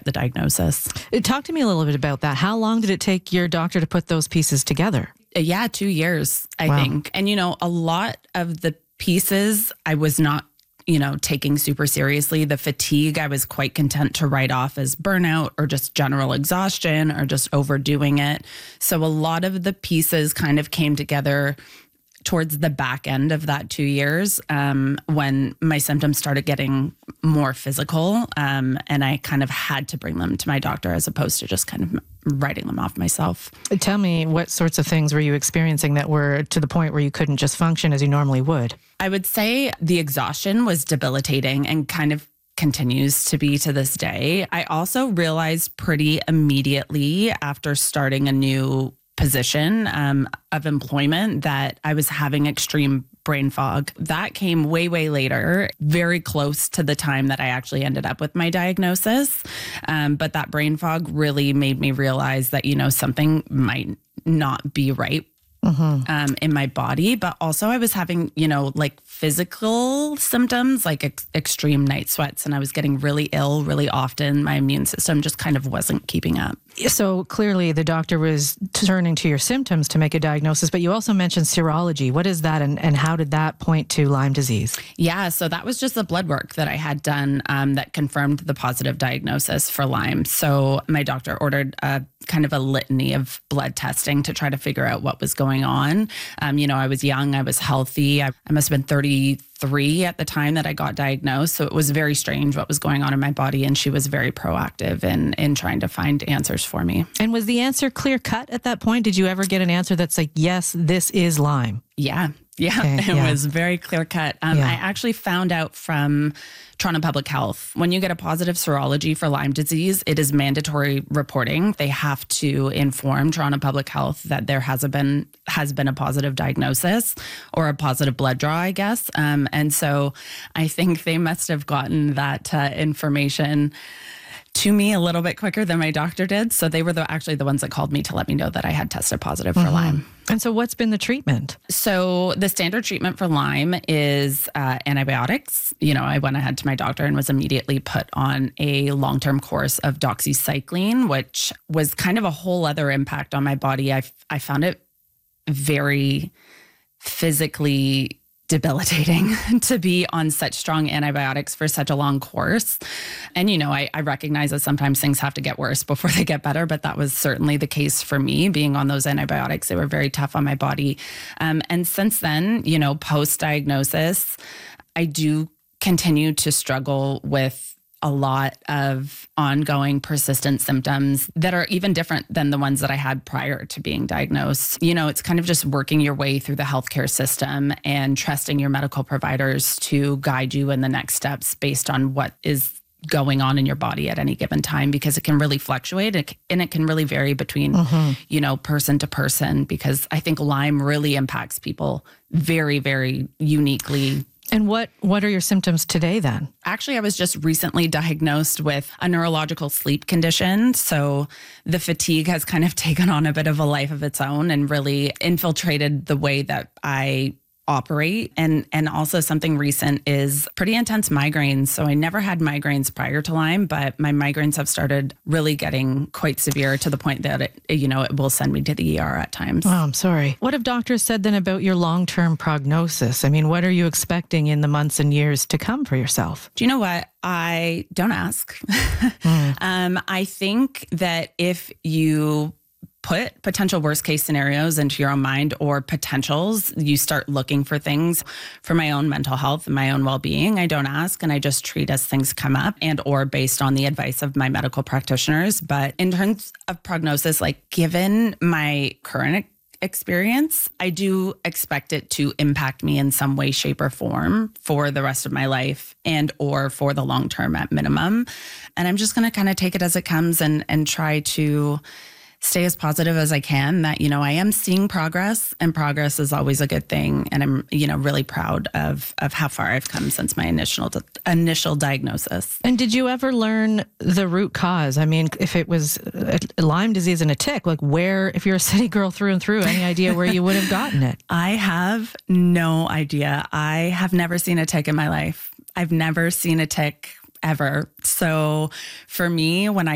the diagnosis. Talk to me a little bit about that. How long did it take your doctor to put those pieces together? Yeah, 2 years, I think. And, a lot of the pieces I was not, taking super seriously. The fatigue, I was quite content to write off as burnout or just general exhaustion or just overdoing it. So a lot of the pieces kind of came together towards the back end of that 2 years, when my symptoms started getting more physical, and I kind of had to bring them to my doctor as opposed to just kind of writing them off myself. Tell me, what sorts of things were you experiencing that were to the point where you couldn't just function as you normally would? I would say the exhaustion was debilitating and kind of continues to be to this day. I also realized pretty immediately after starting a new position of employment that I was having extreme brain fog. That came way, way later, very close to the time that I actually ended up with my diagnosis. But that brain fog really made me realize that, something might not be right in my body. But also I was having, like physical symptoms, like extreme night sweats, and I was getting really ill really often. My immune system just kind of wasn't keeping up. So clearly the doctor was turning to your symptoms to make a diagnosis, but you also mentioned serology. What is that, and how did that point to Lyme disease? Yeah, so that was just the blood work that I had done that confirmed the positive diagnosis for Lyme. So my doctor ordered a kind of a litany of blood testing to try to figure out what was going on. I was young, I was healthy. I must have been 33 at the time that I got diagnosed. So it was very strange what was going on in my body. And she was very proactive in trying to find answers for me. And was the answer clear cut at that point? Did you ever get an answer that's like, yes, this is Lyme? Yeah. Okay, it was very clear cut. I actually found out from Toronto Public Health, when you get a positive serology for Lyme disease, it is mandatory reporting. They have to inform Toronto Public Health that there has been a positive diagnosis or a positive blood draw, I guess. And so I think they must have gotten that information to me a little bit quicker than my doctor did. So they were actually the ones that called me to let me know that I had tested positive for Lyme. And so what's been the treatment? So the standard treatment for Lyme is antibiotics. I went ahead to my doctor and was immediately put on a long-term course of doxycycline, which was kind of a whole other impact on my body. I found it very physically debilitating to be on such strong antibiotics for such a long course. And, I recognize that sometimes things have to get worse before they get better, but that was certainly the case for me being on those antibiotics. They were very tough on my body. And since then, post-diagnosis, I do continue to struggle with a lot of ongoing persistent symptoms that are even different than the ones that I had prior to being diagnosed. It's kind of just working your way through the healthcare system and trusting your medical providers to guide you in the next steps based on what is going on in your body at any given time, because it can really fluctuate and it can really vary between, person to person, because I think Lyme really impacts people very, very uniquely. And what are your symptoms today then? Actually, I was just recently diagnosed with a neurological sleep condition. So the fatigue has kind of taken on a bit of a life of its own and really infiltrated the way that I operate. And also something recent is pretty intense migraines. So I never had migraines prior to Lyme, but my migraines have started really getting quite severe to the point that it will send me to the ER at times. Oh, I'm sorry. What have doctors said then about your long-term prognosis? I mean, what are you expecting in the months and years to come for yourself? Do you know what? I don't ask. I think that if you put potential worst case scenarios into your own mind or potentials, you start looking for things for my own mental health and my own well-being. I don't ask, and I just treat as things come up and or based on the advice of my medical practitioners. But in terms of prognosis, like given my current experience, I do expect it to impact me in some way, shape, or form for the rest of my life and or for the long term at minimum. And I'm just going to kind of take it as it comes and try to stay as positive as I can that, I am seeing progress, and progress is always a good thing. And I'm, really proud of how far I've come since my initial diagnosis. And did you ever learn the root cause? I mean, if it was Lyme disease and a tick, like if you're a city girl through and through, any idea where you would have gotten it? I have no idea. I have never seen a tick in my life. I've never seen a tick ever. So for me, when I